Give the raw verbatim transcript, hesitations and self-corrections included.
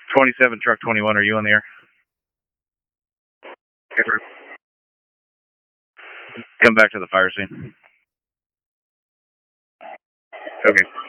twenty-seven, truck twenty-one, are you on the air? Come back to the fire scene. Okay.